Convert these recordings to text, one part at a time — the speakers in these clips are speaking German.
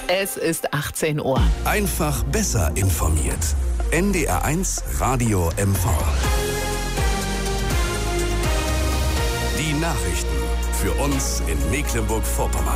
Es ist 18 Uhr. Einfach besser informiert. NDR1 Radio MV. Die Nachrichten für uns in Mecklenburg-Vorpommern.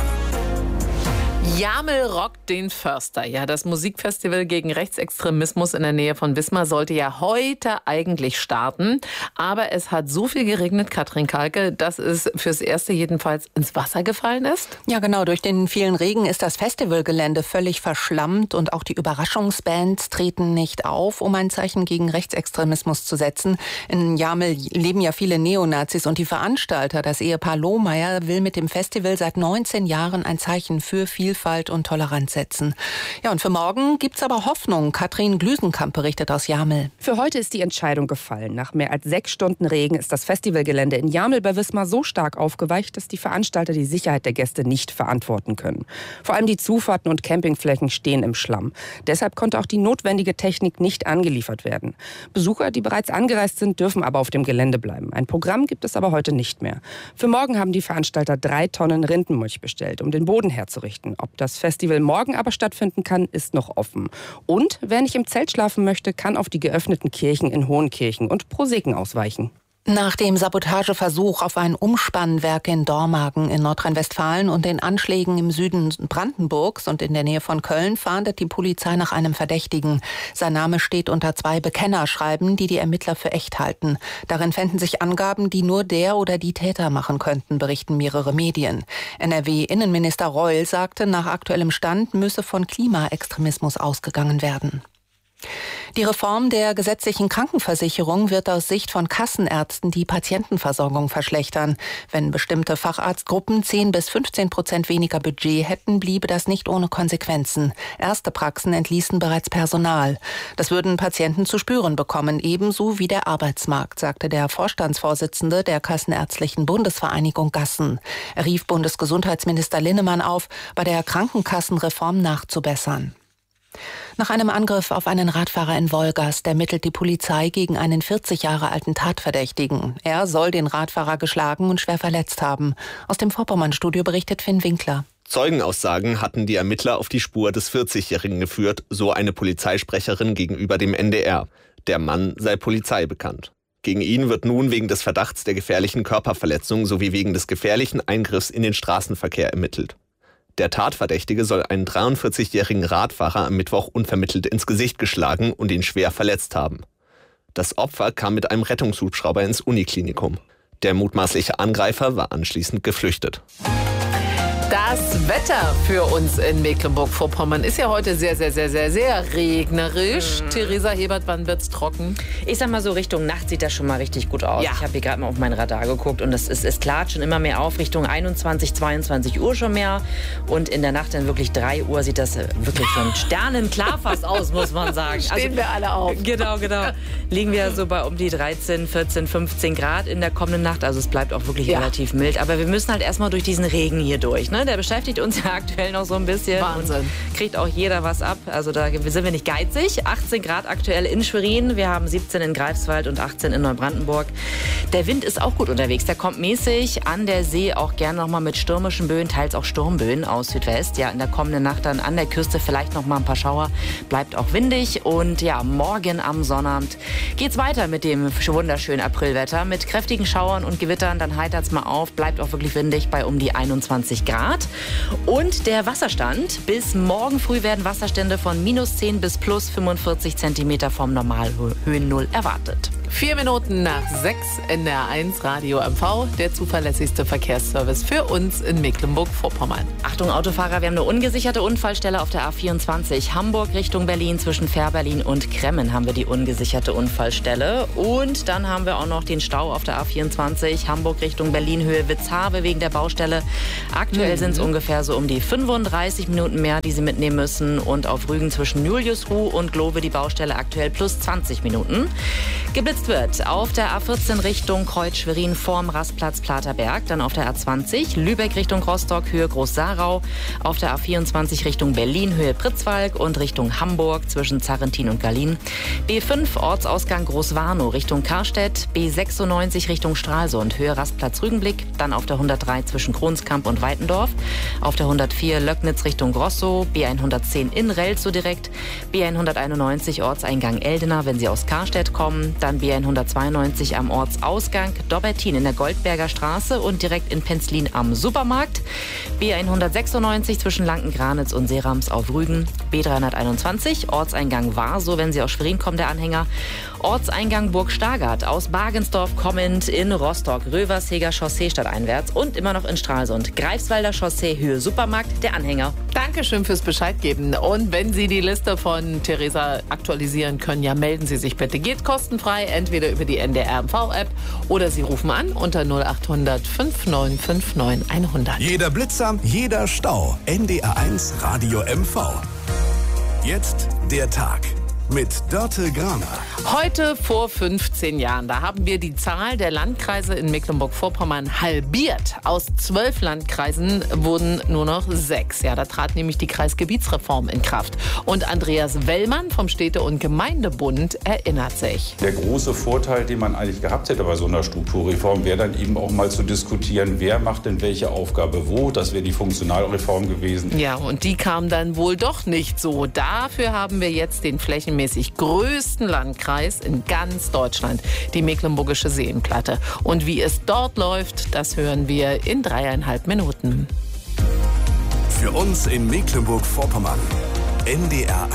Jamel rockt den Förster. Ja, das Musikfestival gegen Rechtsextremismus in der Nähe von Wismar sollte ja heute eigentlich starten. Aber es hat so viel geregnet, Katrin Kalke, dass es fürs Erste jedenfalls ins Wasser gefallen ist. Ja, genau. Durch den vielen Regen ist das Festivalgelände völlig verschlammt und auch die Überraschungsbands treten nicht auf, um ein Zeichen gegen Rechtsextremismus zu setzen. In Jamel leben ja viele Neonazis und die Veranstalter, das Ehepaar Lohmeier, will mit dem Festival seit 19 Jahren ein Zeichen für Vielfalt und Toleranz setzen. Ja, und für morgen gibt's aber Hoffnung. Katrin Glüsenkamp berichtet aus Jamel. Für heute ist die Entscheidung gefallen. Nach mehr als 6 Stunden Regen ist das Festivalgelände in Jamel bei Wismar so stark aufgeweicht, dass die Veranstalter die Sicherheit der Gäste nicht verantworten können. Vor allem die Zufahrten und Campingflächen stehen im Schlamm. Deshalb konnte auch die notwendige Technik nicht angeliefert werden. Besucher, die bereits angereist sind, dürfen aber auf dem Gelände bleiben. Ein Programm gibt es aber heute nicht mehr. Für morgen haben die Veranstalter 3 Tonnen Rindenmulch bestellt, um den Boden herzurichten. Ob das Festival morgen aber stattfinden kann, ist noch offen. Und wer nicht im Zelt schlafen möchte, kann auf die geöffneten Kirchen in Hohenkirchen und Proseken ausweichen. Nach dem Sabotageversuch auf ein Umspannwerk in Dormagen in Nordrhein-Westfalen und den Anschlägen im Süden Brandenburgs und in der Nähe von Köln fahndet die Polizei nach einem Verdächtigen. Sein Name steht unter 2 Bekennerschreiben, die Ermittler für echt halten. Darin fänden sich Angaben, die nur der oder die Täter machen könnten, berichten mehrere Medien. NRW-Innenminister Reul sagte, nach aktuellem Stand müsse von Klimaextremismus ausgegangen werden. Die Reform der gesetzlichen Krankenversicherung wird aus Sicht von Kassenärzten die Patientenversorgung verschlechtern. Wenn bestimmte Facharztgruppen 10-15% weniger Budget hätten, bliebe das nicht ohne Konsequenzen. Erste Praxen entließen bereits Personal. Das würden Patienten zu spüren bekommen, ebenso wie der Arbeitsmarkt, sagte der Vorstandsvorsitzende der Kassenärztlichen Bundesvereinigung Gassen. Er rief Bundesgesundheitsminister Linnemann auf, bei der Krankenkassenreform nachzubessern. Nach einem Angriff auf einen Radfahrer in Wolgast ermittelt die Polizei gegen einen 40 Jahre alten Tatverdächtigen. Er soll den Radfahrer geschlagen und schwer verletzt haben. Aus dem Vorpommern-Studio berichtet Finn Winkler. Zeugenaussagen hatten die Ermittler auf die Spur des 40-Jährigen geführt, so eine Polizeisprecherin gegenüber dem NDR. Der Mann sei Polizei bekannt. Gegen ihn wird nun wegen des Verdachts der gefährlichen Körperverletzung sowie wegen des gefährlichen Eingriffs in den Straßenverkehr ermittelt. Der Tatverdächtige soll einen 43-jährigen Radfahrer am Mittwoch unvermittelt ins Gesicht geschlagen und ihn schwer verletzt haben. Das Opfer kam mit einem Rettungshubschrauber ins Uniklinikum. Der mutmaßliche Angreifer war anschließend geflüchtet. Das Wetter für uns in Mecklenburg-Vorpommern ist ja heute sehr, sehr, sehr, sehr, sehr regnerisch. Theresa Hebert, wann wird's trocken? Ich sag mal so, Richtung Nacht sieht das schon mal richtig gut aus. Ja. Ich habe hier gerade mal auf mein Radar geguckt und es klart schon immer mehr auf. Richtung 21, 22 Uhr schon mehr. Und in der Nacht dann wirklich 3 Uhr sieht das wirklich schon sternenklar fast aus, muss man sagen. Stehen wir alle auf. Genau. Liegen wir so bei um die 13, 14, 15 Grad in der kommenden Nacht. Also es bleibt auch wirklich relativ mild. Aber wir müssen halt erstmal durch diesen Regen hier durch. Ne? Der beschäftigt uns ja aktuell noch so ein bisschen. Wahnsinn. Und kriegt auch jeder was ab. Also da sind wir nicht geizig. 18 Grad aktuell in Schwerin. Wir haben 17 in Greifswald und 18 in Neubrandenburg. Der Wind ist auch gut unterwegs. Der kommt mäßig an der See auch gerne noch mal mit stürmischen Böen, teils auch Sturmböen aus Südwest. Ja, in der kommenden Nacht dann an der Küste vielleicht noch mal ein paar Schauer. Bleibt auch windig. Und ja, morgen am Sonnabend geht's weiter mit dem wunderschönen Aprilwetter. Mit kräftigen Schauern und Gewittern. Dann heitert's mal auf. Bleibt auch wirklich windig bei um die 21 Grad. Und der Wasserstand. Bis morgen früh werden Wasserstände von -10 bis +45 Zentimeter vom Normalhöhennull erwartet. 4 Minuten nach 6 NDR1 Radio MV, der zuverlässigste Verkehrsservice für uns in Mecklenburg-Vorpommern. Achtung Autofahrer, wir haben eine ungesicherte Unfallstelle auf der A24. Hamburg Richtung Berlin, zwischen Fährberlin und Kremmen haben wir die ungesicherte Unfallstelle. Und dann haben wir auch noch den Stau auf der A24. Hamburg Richtung Berlin, Höhe Witzhabe wegen der Baustelle. Aktuell sind es ungefähr so um die 35 Minuten mehr, die Sie mitnehmen müssen. Und auf Rügen zwischen Juliusruh und Glove die Baustelle aktuell +20 Minuten. Geblitzt verkürzt wird. Auf der A14 Richtung Kreuz-Schwerin vorm Rastplatz Platerberg, dann auf der A20 Lübeck Richtung Rostock, Höhe Groß-Sarau, auf der A24 Richtung Berlin, Höhe Pritzwalk und Richtung Hamburg zwischen Zarrentin und Gallien. B5 Ortsausgang Großwarnow Richtung Karstedt, B96 Richtung Stralsund, Höhe Rastplatz Rügenblick, dann auf der 103 zwischen Kronskamp und Weitendorf, auf der 104 Löcknitz Richtung Grossow, B110 in Relzow direkt, B191 Ortseingang Eldener, wenn Sie aus Karstedt kommen, dann B192 am Ortsausgang Dobbertin in der Goldberger Straße und direkt in Penzlin am Supermarkt, B196 zwischen Lanken-Granitz und Serams auf Rügen, B321 Ortseingang Warsow, wenn Sie aus Schwerin kommen, der Anhänger, Ortseingang Burg Stargard aus Bagensdorf kommend in Rostock, Röversheger Chaussee stadteinwärts und immer noch in Stralsund, Greifswalder Chaussee Höhe Supermarkt, der Anhänger. Dankeschön fürs Bescheid geben. Und wenn Sie die Liste von Theresa aktualisieren können, ja, melden Sie sich bitte. Geht kostenfrei, entweder über die NDR MV-App oder Sie rufen an unter 0800 5959 100. Jeder Blitzer, jeder Stau. NDR1 Radio MV. Jetzt der Tag mit Dörte Graner. Heute vor 15 Jahren, da haben wir die Zahl der Landkreise in Mecklenburg-Vorpommern halbiert. Aus 12 Landkreisen wurden nur noch 6. Ja, da trat nämlich die Kreisgebietsreform in Kraft. Und Andreas Wellmann vom Städte- und Gemeindebund erinnert sich. Der große Vorteil, den man eigentlich gehabt hätte bei so einer Strukturreform, wäre dann eben auch mal zu diskutieren, wer macht denn welche Aufgabe wo. Das wäre die Funktionalreform gewesen. Ja, und die kam dann wohl doch nicht so. Dafür haben wir jetzt den flächenmäßig größten Landkreis in ganz Deutschland, die Mecklenburgische Seenplatte. Und wie es dort läuft, das hören wir in 3,5 Minuten. Für uns in Mecklenburg-Vorpommern. NDR